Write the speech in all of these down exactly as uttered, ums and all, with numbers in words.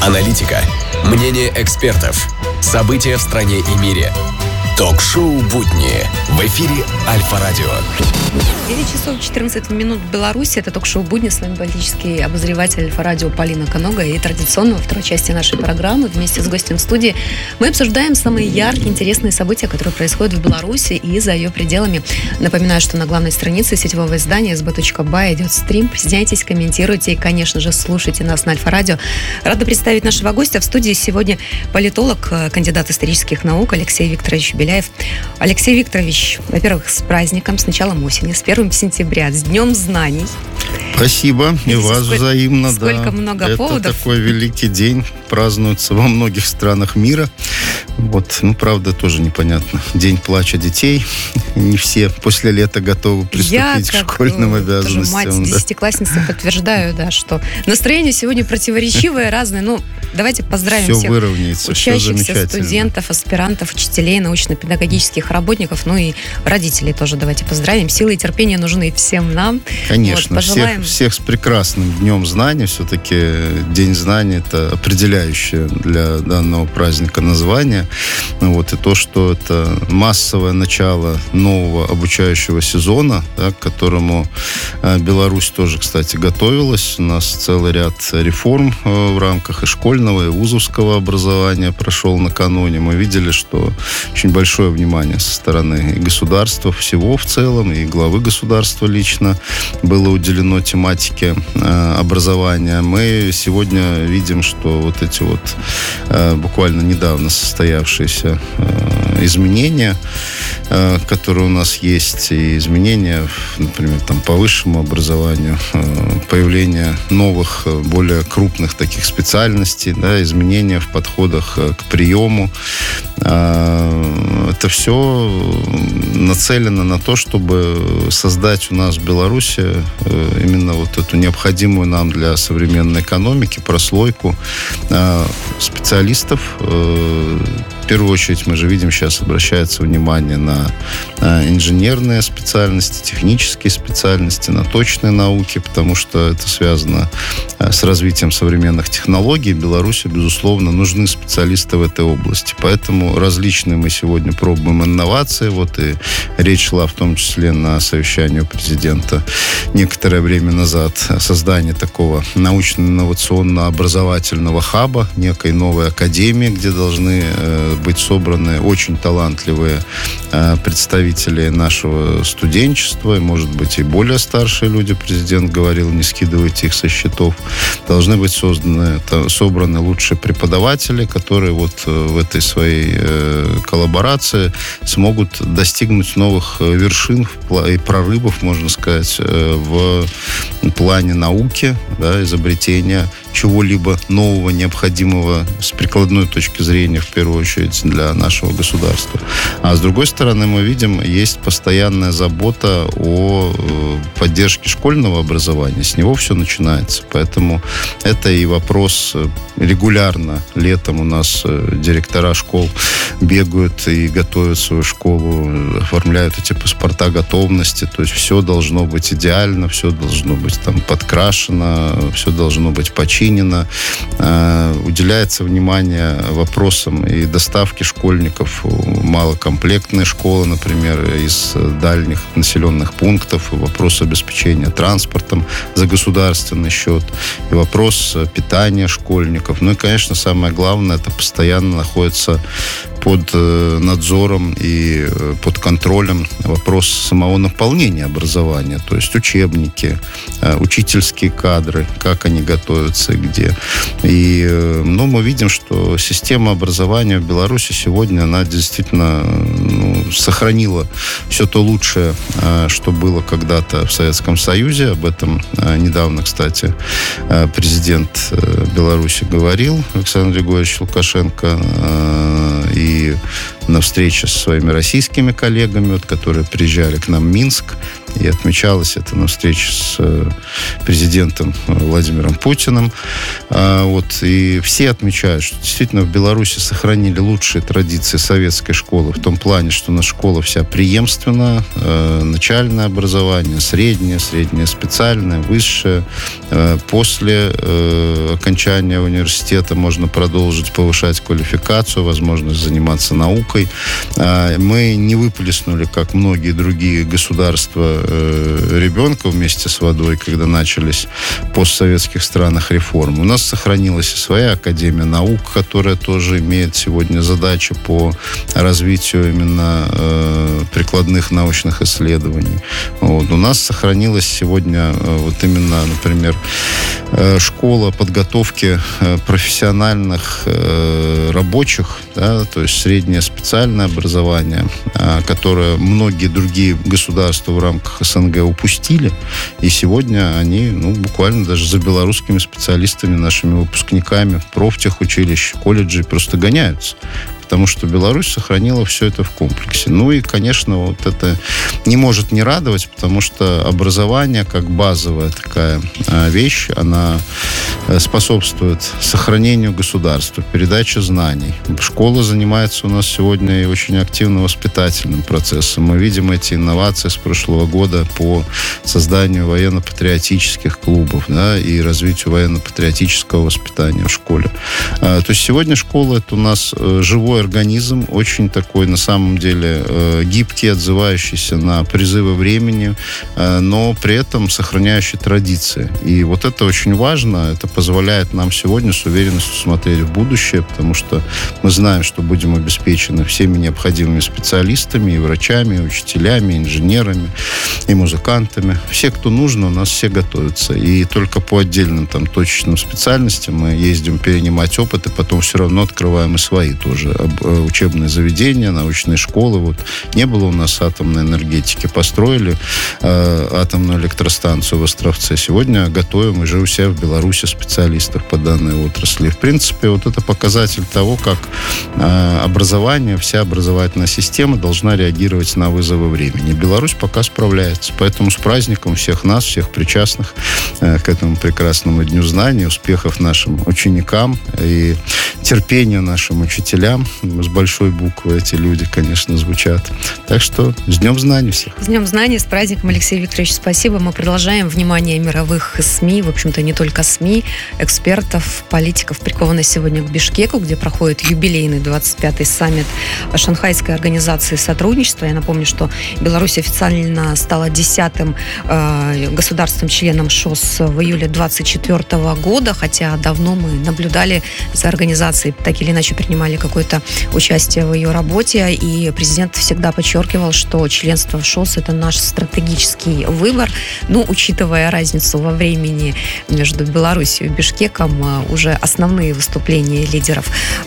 Аналитика, мнение экспертов, события в стране и мире. Ток-шоу «Будни» в эфире Альфа-радио. девять часов четырнадцать минут в Беларуси. Это ток-шоу «Будни». С вами политический обозреватель Альфа-радио Полина Конога. И традиционно во второй части нашей программы вместе с гостем в студии мы обсуждаем самые яркие, интересные события, которые происходят в Беларуси и за ее пределами. Напоминаю, что на главной странице сетевого издания эс бэ точка бай идет стрим. Присоединяйтесь, комментируйте и, конечно же, слушайте нас на Альфа-радио. Рада представить нашего гостя. В студии сегодня политолог, кандидат исторических наук Алексей Викторович Беляев. Алексей Викторович, во-первых, с праздником, с началом осени, с первым сентября, с Днем знаний. Спасибо, и вас сколько, взаимно. Сколько да. много Это поводов. Это такой великий день, празднуется во многих странах мира. Вот, ну, правда, тоже непонятно. День плача детей. Не все после лета готовы приступить Я, к школьным обязанностям. Я, как мать да. десятиклассницы, подтверждаю, да, что настроение сегодня противоречивое, разное. Ну, давайте поздравим все всех выровняется, учащихся, студентов, аспирантов, учителей, научно-педагогических работников, ну и родителей тоже давайте поздравим. Силы и терпение нужны всем нам. Конечно, вот, пожелаем... всех, всех с прекрасным Днем знаний. Все-таки День знаний – это определяющее для данного праздника название. Вот, и то, что это массовое начало нового обучающего сезона, да, к которому Беларусь тоже, кстати, готовилась. У нас целый ряд реформ в рамках и школьного, и вузовского образования прошел накануне. Мы видели, что очень большое внимание со стороны и государства всего в целом, и главы государства лично было уделено тематике э, образования. Мы сегодня видим, что вот эти вот э, буквально недавно состоявшиеся э, изменения, э, которые у нас есть, и изменения, например, там, по высшему образованию, э, появление новых, более крупных таких специальностей, да, изменения в подходах э, к приему. Э, это все нацелено на то, чтобы создать у нас в Беларуси э, именно вот эту необходимую нам для современной экономики прослойку э, специалистов. Э, в первую очередь мы же видим, сейчас обращается внимание на, на инженерные специальности, технические специальности, на точные науки, потому что это связано э, с развитием современных технологий. Беларуси, безусловно, нужны специалисты в этой области. Поэтому различные мы сегодня пробуем инновации. Вот и речь шла в том числе на совещании у президента некоторое время назад о создании такого научно-инновационно-образовательного хаба, некой новой академии, где должны э, быть собраны очень талантливые э, представители нашего студенчества, и, может быть, и более старшие люди. Президент говорил, не скидывайте их со счетов. Должны быть созданы, то, собраны лучшие преподаватели, которые вот э, в этой своей э, коллаборации смогут достигнуть новых вершин и прорывов, можно сказать, э, в плане науки, да, изобретения чего-либо нового, необходимого с прикладной точки зрения, в первую очередь, для нашего государства. А с другой стороны, мы видим, есть постоянная забота о поддержке школьного образования. С него все начинается. Поэтому это и вопрос регулярно. Летом у нас директора школ бегают и готовят свою школу, оформляют эти паспорта готовности. То есть все должно быть идеально, все должно быть там подкрашено, все должно быть починено. Уделяется внимание вопросам и доставки школьников, малокомплектные школы, например, из дальних населенных пунктов, вопрос обеспечения транспортом за государственный счет, и вопрос питания школьников. Ну и, конечно, самое главное, это постоянно находится под надзором и под контролем вопрос самого наполнения образования, то есть учебники, учительские кадры, как они готовятся и где. И, ну, мы видим, что система образования в Беларуси сегодня, она действительно, ну, сохранила все то лучшее, что было когда-то в Советском Союзе. Об этом недавно, кстати, президент Беларуси говорил, Александр Григорьевич Лукашенко, и на встрече со своими российскими коллегами, вот, которые приезжали к нам в Минск, И отмечалось это на встрече с президентом Владимиром Путиным. Вот. И все отмечают, что действительно в Беларуси сохранили лучшие традиции советской школы в том плане, что наша школа вся преемственна. Начальное образование, среднее, среднее специальное, высшее. После окончания университета можно продолжить повышать квалификацию, возможность заниматься наукой. Мы не выплеснули, как многие другие государства, ребенка вместе с водой, когда начались в постсоветских странах реформы. У нас сохранилась и своя Академия наук, которая тоже имеет сегодня задачи по развитию именно э, прикладных научных исследований. Вот. У нас сохранилась сегодня э, вот именно, например, э, школа подготовки э, профессиональных э, рабочих, да, то есть среднее специальное образование, э, которое многие другие государства в рамках СНГ упустили, и сегодня они, ну, буквально даже за белорусскими специалистами, нашими выпускниками профтехучилищ, колледжей просто гоняются. Потому что Беларусь сохранила все это в комплексе. Ну и, конечно, вот это не может не радовать, потому что образование, как базовая такая вещь, она способствует сохранению государства, передаче знаний. Школа занимается у нас сегодня и очень активно воспитательным процессом. Мы видим эти инновации с прошлого года по созданию военно-патриотических клубов, да, и развитию военно-патриотического воспитания в школе. То есть сегодня школа — это у нас живой организм, очень такой, на самом деле, э, гибкий, отзывающийся на призывы времени, э, но при этом сохраняющий традиции. И вот это очень важно. Это позволяет нам сегодня с уверенностью смотреть в будущее, потому что мы знаем, что будем обеспечены всеми необходимыми специалистами, и врачами, и учителями, и инженерами, и музыкантами. Все, кто нужно, у нас все готовятся. И только по отдельным там точечным специальностям мы ездим перенимать опыт, и потом все равно открываем и свои тоже учебные заведения, научные школы. Вот не было у нас атомной энергетики. Построили э, атомную электростанцию в Островце. Сегодня готовим уже у себя в Беларуси специалистов по данной отрасли. В принципе, вот это показатель того, как э, образование, вся образовательная система должна реагировать на вызовы времени. Беларусь пока справляется. Поэтому с праздником всех нас, всех причастных э, к этому прекрасному Дню знаний, успехов нашим ученикам и терпения нашим учителям. С большой буквы эти люди, конечно, звучат. Так что с Днем знаний всех. С Днем знаний, с праздником, Алексей Викторович, спасибо. Мы продолжаем. Внимание мировых СМИ, в общем-то, не только СМИ, экспертов, политиков приковано сегодня к Бишкеку, где проходит юбилейный двадцать пятый саммит Шанхайской организации сотрудничества. Я напомню, что Беларусь официально стала десятым э, государством-членом ШОС в июле двадцать четвёртого года, хотя давно мы наблюдали за организацией, так или иначе принимали какое-то участие в ее работе, и президент всегда подчеркивал, что членство в ШОС — это наш стратегический выбор. Ну, учитывая разницу во времени между Беларусью и Бишкеком, уже основные выступления лидеров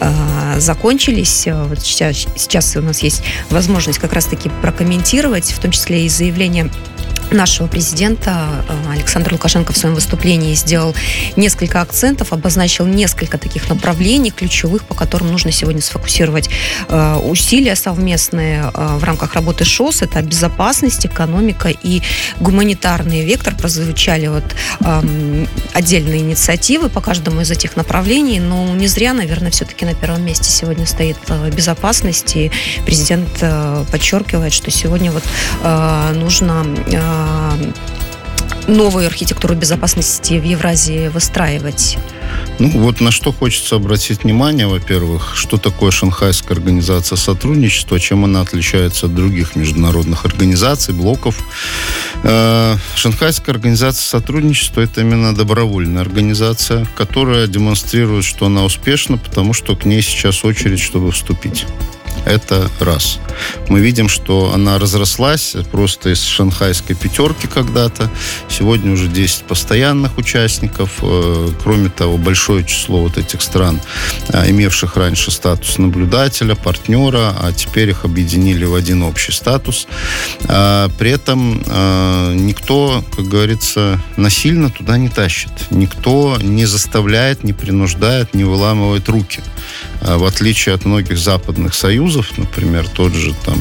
э, закончились. Вот сейчас, сейчас у нас есть возможность как раз-таки прокомментировать, в том числе и заявление нашего президента. Александр Лукашенко в своем выступлении сделал несколько акцентов, обозначил несколько таких направлений ключевых, по которым нужно сегодня сфокусировать э, усилия совместные э, в рамках работы ШОС. Это безопасность, экономика и гуманитарный вектор. Прозвучали вот э, отдельные инициативы по каждому из этих направлений, но не зря, наверное, все-таки на первом месте сегодня стоит э, безопасность, и президент э, подчеркивает, что сегодня вот э, нужно э, новую архитектуру безопасности в Евразии выстраивать. Ну, вот на что хочется обратить внимание, во-первых, что такое Шанхайская организация сотрудничества, чем она отличается от других международных организаций, блоков. Шанхайская организация сотрудничества — это именно добровольная организация, которая демонстрирует, что она успешна, потому что к ней сейчас очередь, чтобы вступить. Это раз. Мы видим, что она разрослась просто из шанхайской пятерки когда-то. Сегодня уже десять постоянных участников. Кроме того, большое число вот этих стран, имевших раньше статус наблюдателя, партнера, а теперь их объединили в один общий статус. При этом никто, как говорится, насильно туда не тащит. Никто не заставляет, не принуждает, не выламывает руки. в отличие от многих западных союзов, например, тот же там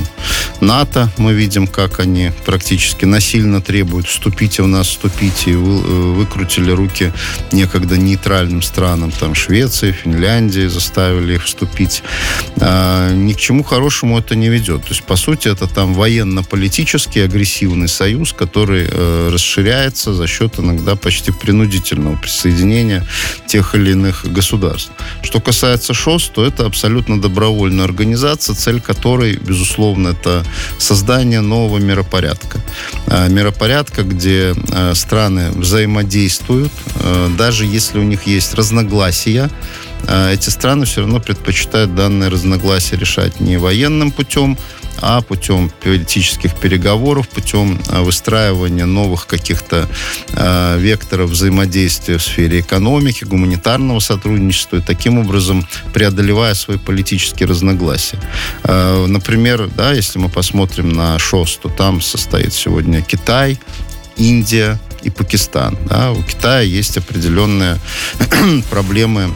НАТО, мы видим, как они практически насильно требуют «вступите в нас, вступите», и вы, выкрутили руки некогда нейтральным странам, там Швеции, Финляндии, заставили их вступить. А, ни к чему хорошему это не ведет. То есть, по сути, это там военно-политический агрессивный союз, который э, расширяется за счет иногда почти принудительного присоединения тех или иных государств. Что касается ШОС, то это абсолютно добровольная организация, цель которой, безусловно, это создание нового миропорядка. Э, миропорядка, где э, страны взаимодействуют, э, даже если у них есть разногласия, э, эти страны все равно предпочитают данные разногласия решать не военным путем, а путем политических переговоров, путем выстраивания новых каких-то э, векторов взаимодействия в сфере экономики, гуманитарного сотрудничества, и таким образом преодолевая свои политические разногласия. Э, например, да, если мы посмотрим на ШОС, то там состоит сегодня Китай, Индия и Пакистан. Да. У Китая есть определенные проблемы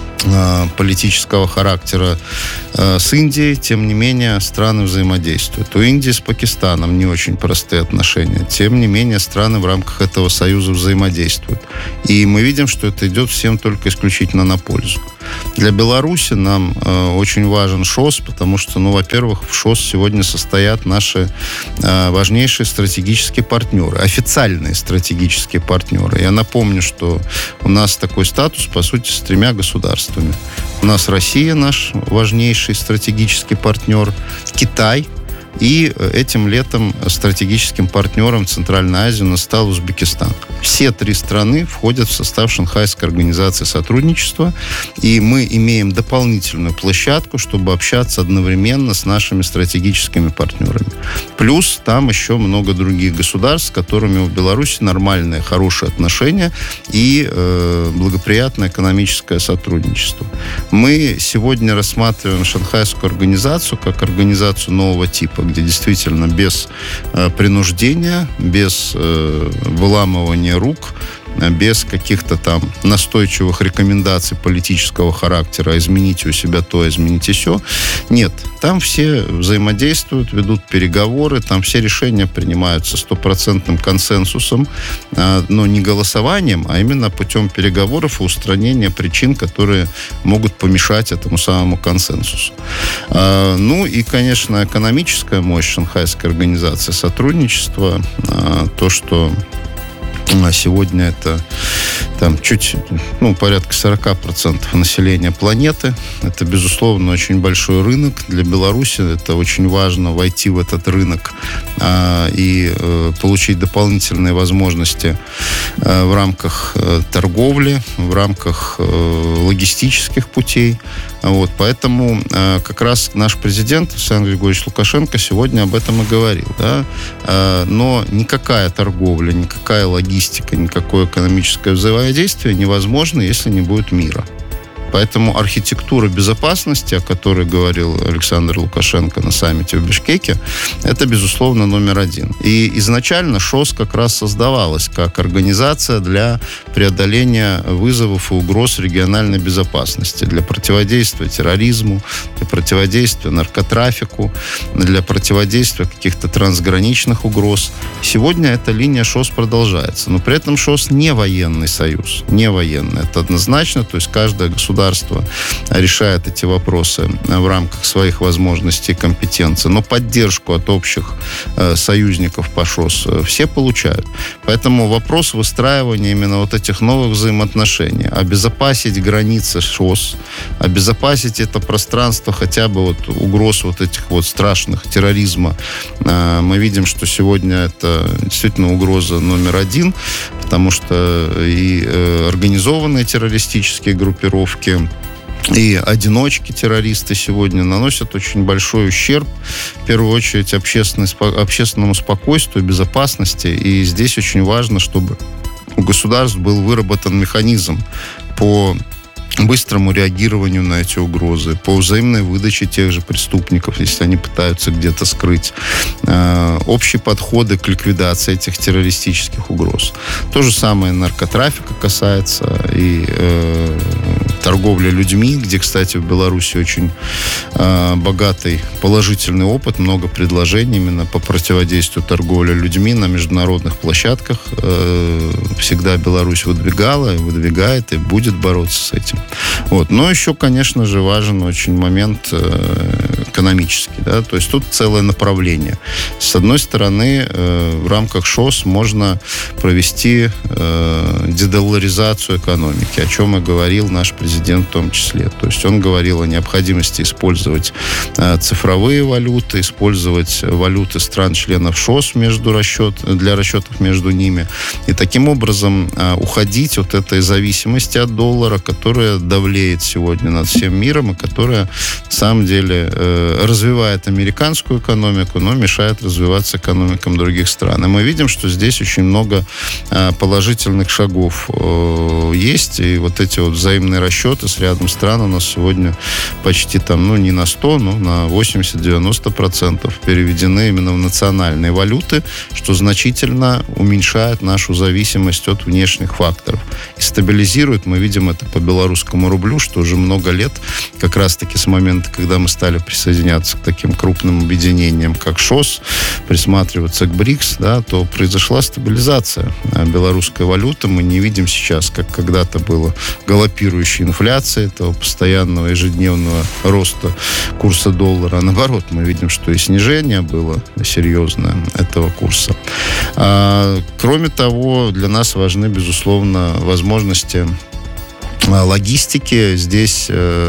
политического характера э, с Индией, тем не менее, страны взаимодействуют. У Индии с Пакистаном не очень простые отношения. Тем не менее, страны в рамках этого союза взаимодействуют. И мы видим, что это идет всем только исключительно на пользу. Для Беларуси нам э, очень важен ШОС, потому что, ну, во-первых, в ШОС сегодня состоят наши э, важнейшие стратегические партнеры, официальные стратегические партнеры. Я напомню, что у нас такой статус, по сути, с тремя государствами. У нас Россия, наш важнейший стратегический партнер, Китай, и этим летом стратегическим партнером Центральной Азии у нас стал Узбекистан. Все три страны входят в состав Шанхайской организации сотрудничества, и мы имеем дополнительную площадку, чтобы общаться одновременно с нашими стратегическими партнерами. Плюс там еще много других государств, с которыми у Беларуси нормальные, хорошие отношения и э, благоприятное экономическое сотрудничество. Мы сегодня рассматриваем Шанхайскую организацию как организацию нового типа, где действительно без э, принуждения, без э, выламывания рук, без каких-то там настойчивых рекомендаций политического характера, измените у себя то, измените сё. Нет, там все взаимодействуют, ведут переговоры, там все решения принимаются стопроцентным консенсусом, но не голосованием, а именно путем переговоров и устранения причин, которые могут помешать этому самому консенсусу. Ну и, конечно, экономическая мощь Шанхайской организации сотрудничества, то, что сегодня это там чуть, ну, порядка сорок процентов населения планеты. Это, безусловно, очень большой рынок. Для Беларуси это очень важно войти в этот рынок а, и а, получить дополнительные возможности а, в рамках а, торговли, в рамках а, логистических путей. Вот, поэтому а, как раз наш президент Александр Григорьевич Лукашенко сегодня об этом и говорил. Да? А, но никакая торговля, никакая логистика, никакое экономическое взаимодействие невозможно, если не будет мира. Поэтому архитектура безопасности, о которой говорил Александр Лукашенко на саммите в Бишкеке, это, безусловно, номер один. И изначально ШОС как раз создавалась как организация для преодоления вызовов и угроз региональной безопасности, для противодействия терроризму, для противодействия наркотрафику, для противодействия каких-то трансграничных угроз. Сегодня эта линия ШОС продолжается. Но при этом ШОС не военный союз. Не военный. Это однозначно. То есть каждое государство Государство решает эти вопросы в рамках своих возможностей и компетенций, но поддержку от общих э, союзников по ШОС все получают. Поэтому вопрос выстраивания именно вот этих новых взаимоотношений, обезопасить границы ШОС, обезопасить это пространство хотя бы вот угроз вот этих вот страшных терроризма. Э, мы видим, что сегодня это действительно угроза номер один, потому что и э, организованные террористические группировки, и одиночки-террористы сегодня наносят очень большой ущерб, в первую очередь, общественному спокойствию, безопасности. И здесь очень важно, чтобы у государств был выработан механизм по быстрому реагированию на эти угрозы, по взаимной выдаче тех же преступников, если они пытаются где-то скрыть, э, общие подходы к ликвидации этих террористических угроз. То же самое наркотрафика касается, и э, торговля людьми, где, кстати, в Беларуси очень э, богатый положительный опыт, много предложений именно по противодействию торговли людьми на международных площадках. Э, всегда Беларусь выдвигала, и выдвигает, и будет бороться с этим. Вот. Но еще, конечно же, важен очень момент э, экономический. Да? То есть тут целое направление. С одной стороны, э, в рамках ШОС можно провести э, дедолларизацию экономики, о чем и говорил наш президент в том числе. То есть он говорил о необходимости использовать э, цифровые валюты, использовать валюты стран-членов ШОС между расчет, для расчетов между ними. И таким образом э, уходить от этой зависимости от доллара, которая давлеет сегодня над всем миром и которая, на самом деле, э, развивает американскую экономику, но мешает развиваться экономикам других стран. И мы видим, что здесь очень много э, положительных шагов э, есть. И вот эти вот взаимные расчеты с рядом стран у нас сегодня почти там, ну, не на сто, но на восемьдесят-девяносто процентов переведены именно в национальные валюты, что значительно уменьшает нашу зависимость от внешних факторов. И стабилизирует, мы видим это по белорусскому рублю, что уже много лет, как раз-таки с момента, когда мы стали присоединяться к таким крупным объединениям, как ШОС, присматриваться к БРИКС, да, то произошла стабилизация белорусской валюты. Мы не видим сейчас, как когда-то было, галопирующей инфляции, этого постоянного ежедневного роста курса доллара. А наоборот, мы видим, что и снижение было серьезное этого курса. А, кроме того, для нас важны, безусловно, возможности логистики. Здесь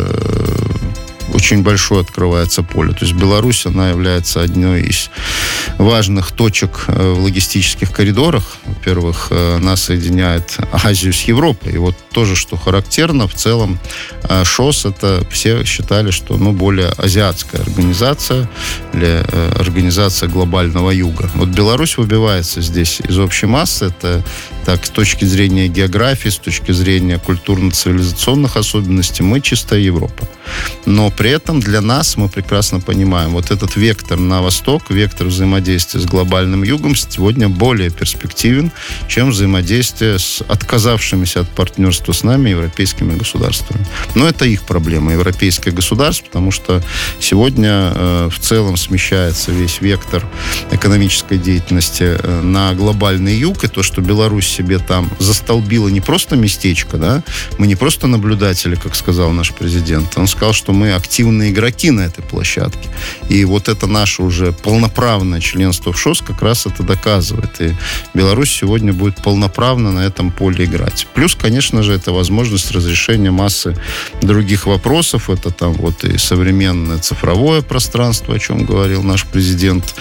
э, очень большое открывается поле. То есть Беларусь, она является одной из важных точек в логистических коридорах. Во-первых, нас соединяет Азию с Европой. И вот тоже, что характерно, в целом ШОС, это все считали, что, ну, более азиатская организация или организация глобального юга. Вот Беларусь выбивается здесь из общей массы. Это так, с точки зрения географии, с точки зрения культурно-цивилизационных особенностей, мы чистая Европа. Но при этом для нас, мы прекрасно понимаем, вот этот вектор на восток, вектор взаимодействия с глобальным югом сегодня более перспективен, чем взаимодействие с отказавшимися от партнерства с нами европейскими государствами. Но это их проблема, европейское государство, потому что сегодня э, в целом смещается весь вектор экономической деятельности э, на глобальный юг, и то, что Беларусь себе там застолбила не просто местечко, да, мы не просто наблюдатели, как сказал наш президент, он сказал, что мы активные игроки на этой площадке. И вот это наше уже полноправное членство в ШОС как раз это доказывает. И Беларусь сегодня будет полноправно на этом поле играть. Плюс, конечно же, это возможность разрешения массы других вопросов. Это там вот и современное цифровое пространство, о чем говорил наш президент.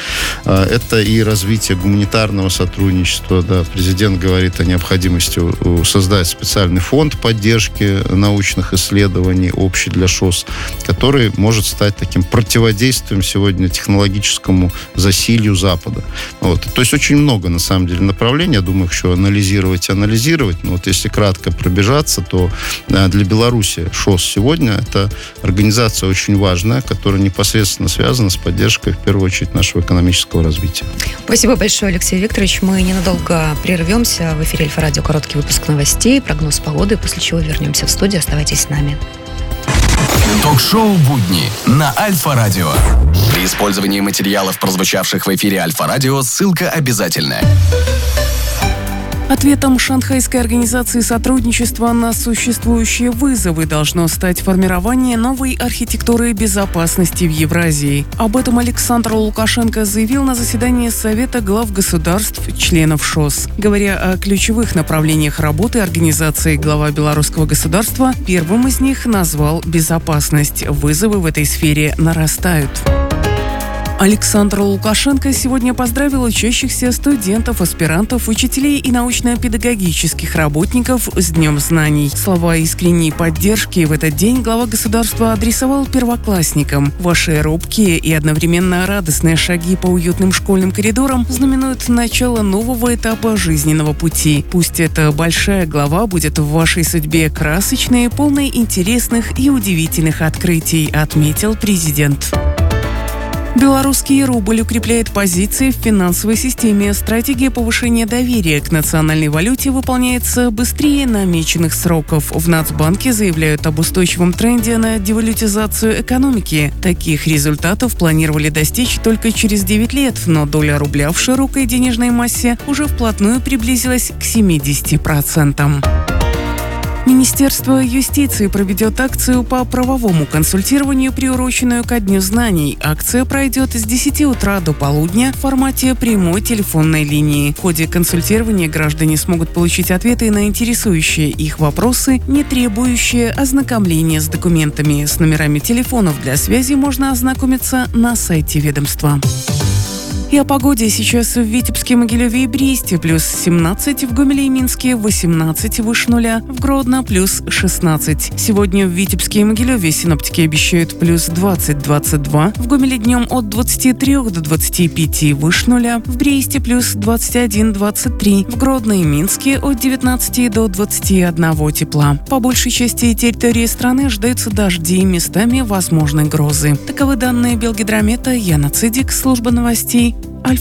Это и развитие гуманитарного сотрудничества. Да. Президент говорит о необходимости создать специальный фонд поддержки научных исследований, общий для ШОС, который может стать таким противодействием сегодня технологическому засилью Запада. Вот. То есть очень много, на самом деле, направлений. Я думаю, еще анализировать и анализировать. Но вот если кратко пробежаться, то для Беларуси ШОС сегодня это организация очень важная, которая непосредственно связана с поддержкой, в первую очередь, нашего экономического развития. Спасибо большое, Алексей Викторович. Мы ненадолго прервемся. В эфире Альфа-радио короткий выпуск новостей, прогноз погоды, после чего вернемся в студию. Оставайтесь с нами. Ток-шоу «Будни» на Альфа-радио. При использовании материалов, прозвучавших в эфире Альфа-радио, ссылка обязательная. Ответом Шанхайской организации сотрудничества на существующие вызовы должно стать формирование новой архитектуры безопасности в Евразии. Об этом Александр Лукашенко заявил на заседании Совета глав государств, членов ШОС. Говоря о ключевых направлениях работы организации, глава белорусского государства первым из них назвал безопасность. Вызовы в этой сфере нарастают. Александр Лукашенко сегодня поздравил учащихся студентов, аспирантов, учителей и научно-педагогических работников с Днем знаний. Слова искренней поддержки в этот день глава государства адресовал первоклассникам. Ваши робкие и одновременно радостные шаги по уютным школьным коридорам знаменуют начало нового этапа жизненного пути. Пусть эта большая глава будет в вашей судьбе красочной, полной интересных и удивительных открытий, отметил президент. Белорусский рубль укрепляет позиции в финансовой системе. Стратегия повышения доверия к национальной валюте выполняется быстрее намеченных сроков. В Нацбанке заявляют об устойчивом тренде на девалютизацию экономики. Таких результатов планировали достичь только через девять лет, но доля рубля в широкой денежной массе уже вплотную приблизилась к семидесяти процентам. Министерство юстиции проведет акцию по правовому консультированию, приуроченную ко Дню знаний. Акция пройдет с десяти утра до полудня в формате прямой телефонной линии. В ходе консультирования граждане смогут получить ответы на интересующие их вопросы, не требующие ознакомления с документами. С номерами телефонов для связи можно ознакомиться на сайте ведомства. И о погоде. Сейчас в Витебске, Могилеве и Бресте плюс семнадцать, в Гомеле и Минске восемнадцать выше нуля, в Гродно плюс шестнадцать. Сегодня в Витебске и Могилеве синоптики обещают плюс двадцать - двадцать два, в Гомеле днем от двадцати трёх до двадцати пяти выше нуля, в Бресте плюс двадцать один - двадцать три, в Гродно и Минске от девятнадцати до двадцати одного тепла. По большей части территории страны ожидаются дожди, местами возможны грозы. Таковы данные Белгидромета. Яна Цидик, служба новостей.